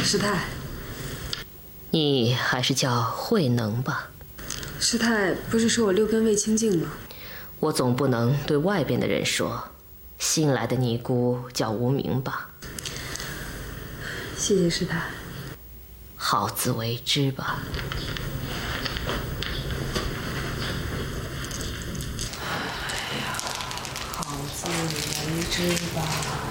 师太。 你还是叫慧能吧。 师太不是说我六根未清净吗？ 我总不能对外边的人说，新来的尼姑叫无名吧。 谢谢师太。 好自为之吧。 好自为之吧。